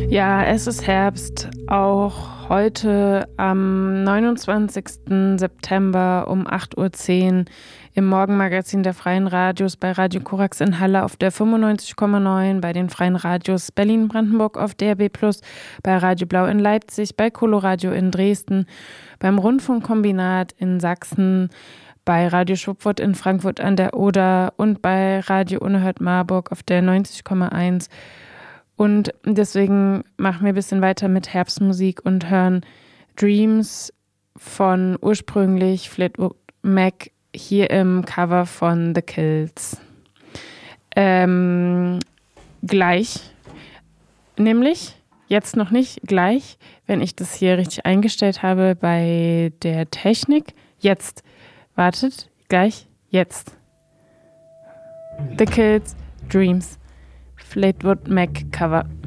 Ja, es ist Herbst, auch heute am 29. September um 8:10 Uhr im Morgenmagazin der Freien Radios bei Radio Korax in Halle auf der 95,9, bei den Freien Radios Berlin-Brandenburg auf DRB+, bei Radio Blau in Leipzig, bei Coloradio in Dresden, beim Rundfunkkombinat in Sachsen, bei Radio Schwupwurt in Frankfurt an der Oder und bei Radio Unerhört Marburg auf der 90,1. Und deswegen machen wir ein bisschen weiter mit Herbstmusik und hören Dreams von ursprünglich Fleetwood Mac hier im Cover von The Kills. Gleich, nämlich jetzt noch nicht, gleich, wenn ich das hier richtig eingestellt habe bei der Technik. Jetzt, wartet, gleich, jetzt. The Kills, Dreams. Fleetwood Mac Cover.